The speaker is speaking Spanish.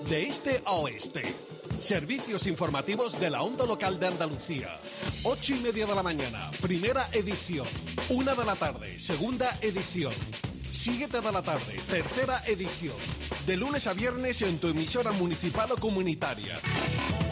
de este a oeste. Servicios informativos de la onda local de Andalucía. 8:30 de la mañana, primera edición. 1 de la tarde, segunda edición. 7 de la tarde, tercera edición. De lunes a viernes en tu emisora municipal o comunitaria.